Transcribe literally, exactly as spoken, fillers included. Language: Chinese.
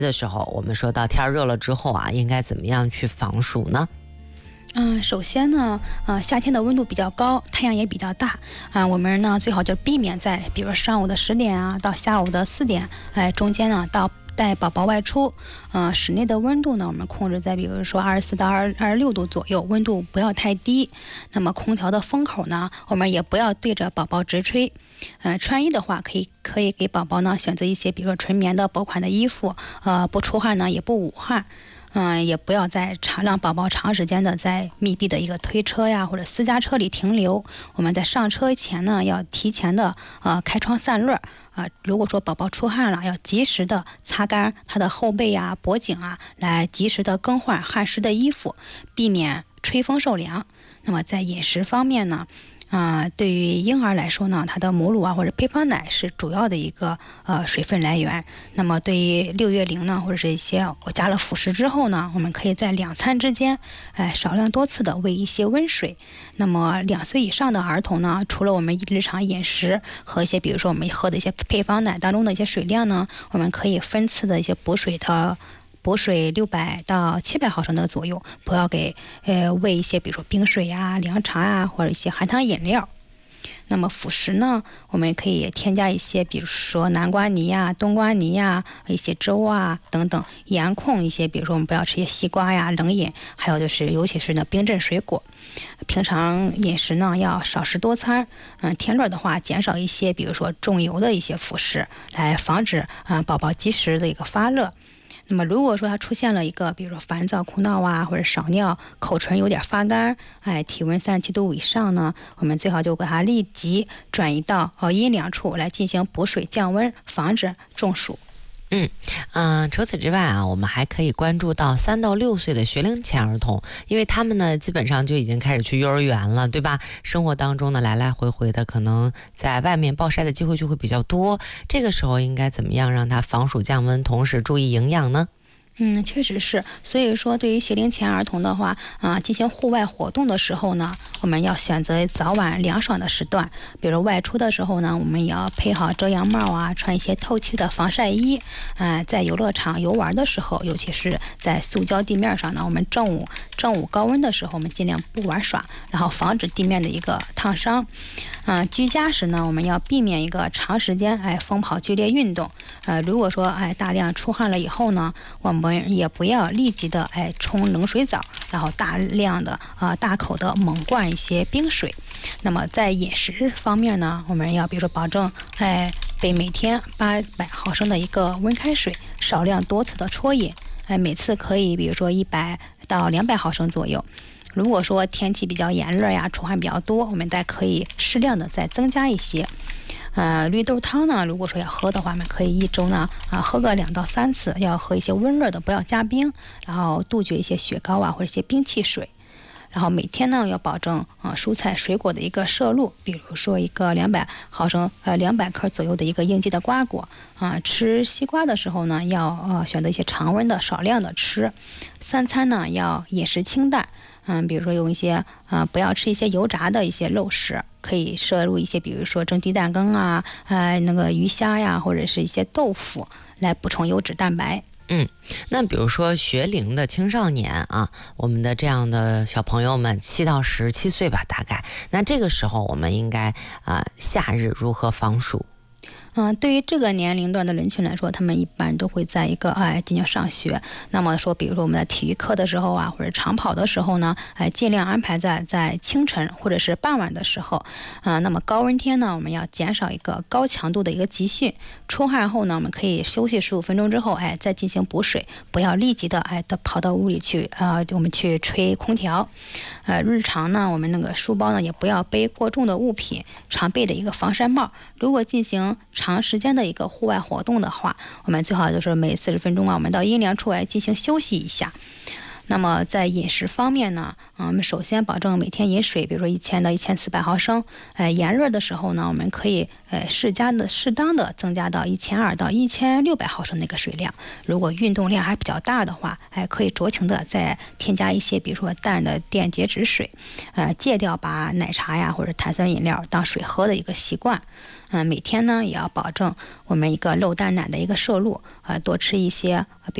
的时候，我们说到天热了之后啊，应该怎么样去防暑呢？ 嗯，首先呢，呃，夏天的温度比较高，太阳也比较大啊、呃，我们呢最好就避免在比如上午的十点啊到下午的四点，哎、呃，中间呢到带宝宝外出，呃，室内的温度呢我们控制在比如说二十四到二二十六度左右，温度不要太低。那么空调的风口呢，我们也不要对着宝宝直吹。呃，穿衣的话，可以可以给宝宝呢选择一些比如说纯棉的薄款的衣服，呃，不出汗呢也不捂汗。嗯、呃，也不要在长让宝宝长时间的在密闭的一个推车呀或者私家车里停留。我们在上车前呢，要提前的呃开窗散热啊、呃。如果说宝宝出汗了，要及时的擦干他的后背呀、脖颈啊，来及时的更换汗湿的衣服，避免吹风受凉。那么在饮食方面呢？啊、呃，对于婴儿来说呢，他的母乳啊或者配方奶是主要的一个呃水分来源。那么对于六月龄呢，或者是一些我加了辅食之后呢，我们可以在两餐之间，哎，少量多次的喂一些温水。那么两岁以上的儿童呢，除了我们日常饮食和一些比如说我们喝的一些配方奶当中的一些水量呢，我们可以分次的一些补水的。补水六百到七百毫升的左右，不要给呃喂一些比如说冰水呀、凉茶啊或者一些含糖饮料。那么辅食呢，我们可以添加一些比如说南瓜泥呀、冬瓜泥呀、一些粥啊等等，严控一些比如说我们不要吃一些西瓜呀、冷饮，还有就是尤其是呢冰镇水果。平常饮食呢要少食多餐，嗯，天热的话减少一些比如说重油的一些辅食，来防止啊、呃、宝宝及时的一个发热。那么如果说他出现了一个比如说烦躁哭闹啊或者少尿，口唇有点发干，哎，体温三十七度以上呢，我们最好就给他立即转移到呃阴凉处来进行补水降温，防止中暑。 嗯嗯、呃，除此之外啊，我们还可以关注到三到六岁的学龄前儿童，因为他们呢基本上就已经开始去幼儿园了，对吧？生活当中呢来来回回的，可能在外面暴晒的机会就会比较多。这个时候应该怎么样让他防暑降温，同时注意营养呢？ 嗯，确实是。所以说，对于学龄前儿童的话，啊、呃，进行户外活动的时候呢，我们要选择早晚凉爽的时段。比如外出的时候呢，我们也要配好遮阳帽啊，穿一些透气的防晒衣。啊、呃，在游乐场游玩的时候，尤其是在塑胶地面上呢，我们正午正午高温的时候，我们尽量不玩耍，然后防止地面的一个烫伤。啊、呃，居家时呢，我们要避免一个长时间哎疯跑剧烈运动。呃，如果说哎大量出汗了以后呢，我们也不要立即的哎冲冷水澡，然后大量的啊、呃、大口的猛灌一些冰水。那么在饮食方面呢，我们要比如说保证哎备每天八百毫升的一个温开水，少量多次的啜饮，哎每次可以比如说一百到两百毫升左右。如果说天气比较炎热呀，出汗比较多，我们再可以适量的再增加一些。呃，绿豆汤呢，如果说要喝的话，我们可以一周呢啊喝个两到三次，要喝一些温热的，不要加冰，然后杜绝一些雪糕啊或者一些冰汽水。然后每天呢要保证啊、呃、蔬菜水果的一个摄入，比如说一个两百毫升呃两百克左右的一个应季的瓜果啊、呃。吃西瓜的时候呢，要呃选择一些常温的，少量的吃。三餐呢要饮食清淡。嗯，比如说用一些啊、呃，不要吃一些油炸的一些肉食，可以摄入一些，比如说蒸鸡蛋羹啊，呃，那个鱼虾呀，或者是一些豆腐，来补充优质蛋白。 嗯，那比如说学龄的青少年啊，我们的这样的小朋友们，七到十七岁吧，大概，那这个时候我们应该啊、呃，夏日如何防暑？ 嗯，对于这个年龄段的人群来说，他们一般都会在一个哎进行上学。那么说，比如说我们在体育课的时候啊，或者长跑的时候呢，哎尽量安排在在清晨或者是傍晚的时候。啊、呃，那么高温天呢，我们要减少一个高强度的一个集训。出汗后呢，我们可以休息十五分钟之后，哎再进行补水，不要立即的哎的跑到屋里去啊、呃，我们去吹空调。呃，日常呢，我们那个书包呢也不要背过重的物品，常备着一个防晒帽。如果进行长时间的一个户外活动的话，我们最好就是每四十分钟啊，我们到阴凉处来进行休息一下。 那么在饮食方面呢，嗯，我们首先保证每天饮水，比如说一千到一千四百毫升。呃，炎热的时候呢，我们可以呃适加的适当的增加到一千二到一千六百毫升的一个水量。如果运动量还比较大的话，哎，可以酌情的再添加一些，比如说淡的电解质水，呃，戒掉把奶茶呀或者碳酸饮料当水喝的一个习惯。嗯、呃，每天呢也要保证我们一个肉蛋奶的一个摄入，呃，多吃一些。